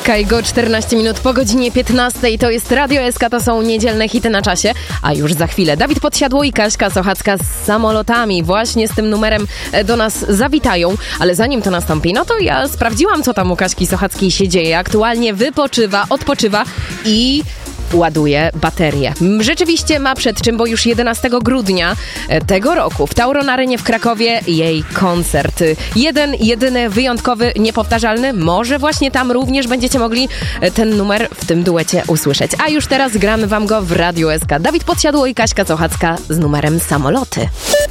Kaigo, 14 minut po godzinie 15. To jest Radio SK, to są niedzielne hity na czasie. A już za chwilę Dawid Podsiadło i Kaśka Sochacka z Samolotami. Właśnie z tym numerem do nas zawitają. Ale zanim to nastąpi, no to ja sprawdziłam, co tam u Kaśki Sochackiej się dzieje. Aktualnie wypoczywa, odpoczywa i ładuje baterię. Rzeczywiście ma przed czym, bo już 11 grudnia tego roku w Tauron Arenie w Krakowie jej koncert. Jeden, jedyny, wyjątkowy, niepowtarzalny. Może właśnie tam również będziecie mogli ten numer w tym duecie usłyszeć. A już teraz gramy wam go w Radiu SK. Dawid Podsiadło i Kaśka Sochacka z numerem Samoloty.